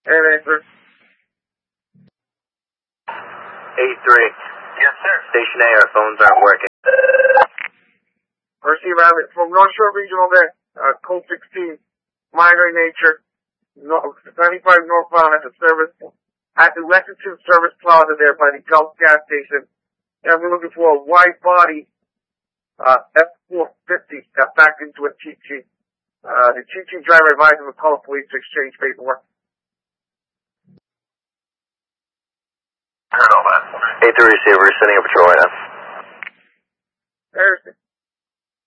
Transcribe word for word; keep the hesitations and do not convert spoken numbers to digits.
And answer. eighty-three. Yes, sir. Station A, our phones aren't working. Receive Rabbit from North Shore Regional there, uh, code sixteen, minor in nature, no, ninety-five northbound at the service, at the Lexington Service Plaza there by the Gulf gas station. And we're looking for a wide body, uh, F four fifty that backed into a T T. Uh, the T T driver advised him to call the police to exchange paperwork. Heard all that. eight three receiver, sending a patrol right now. There's